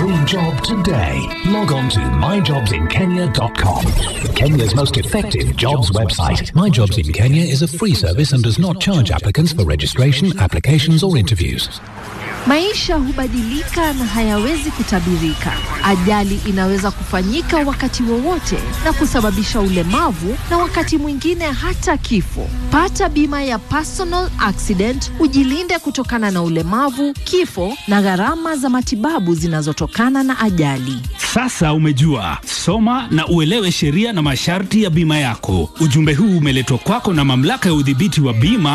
dream job today. Log on to myjobsinkenya.com. Kenya's most effective jobs website. My Jobs in Kenya is a free service and does not charge applicants for registration, applications or interviews. Maisha hubadilika na hayawezi kutabirika. Ajali inaweza kufanyika wakati wowote na kusababisha ulemavu na wakati mwingine hata kifo. Pata bima ya personal accident, ujilinde kutokana na ulemavu, kifo na gharama za matibabu zinazotokana na ajali. Sasa umejua, soma na uelewe sheria na masharti ya bima yako. Ujumbe huu umeletwa kwako na Mamlaka ya Udhibiti wa Bima